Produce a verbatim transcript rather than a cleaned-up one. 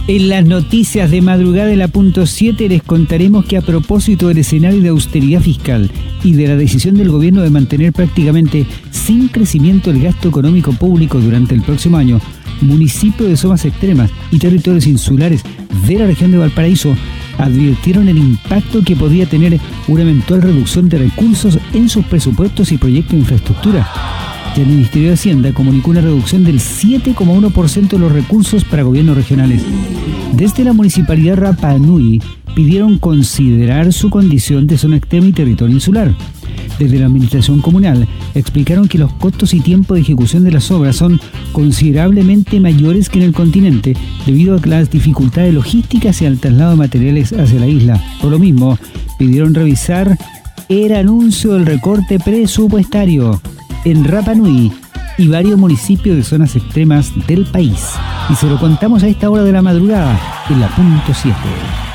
En las noticias de madrugada de la punto siete les contaremos que a propósito del escenario de austeridad fiscal y de la decisión del gobierno de mantener prácticamente sin crecimiento el gasto económico público durante el próximo año, municipios de zonas extremas y territorios insulares de la región de Valparaíso advirtieron el impacto que podría tener una eventual reducción de recursos en sus presupuestos y proyectos de infraestructura. El Ministerio de Hacienda comunicó una reducción del siete coma uno por ciento de los recursos para gobiernos regionales. Desde la Municipalidad Rapa Nui pidieron considerar su condición de zona extrema y territorio insular. Desde la Administración Comunal explicaron que los costos y tiempo de ejecución de las obras son considerablemente mayores que en el continente debido a las dificultades logísticas y al traslado de materiales hacia la isla. Por lo mismo, pidieron revisar el anuncio del recorte presupuestario en Rapa Nui y varios municipios de zonas extremas del país. Y se lo contamos a esta hora de la madrugada en la punto siete.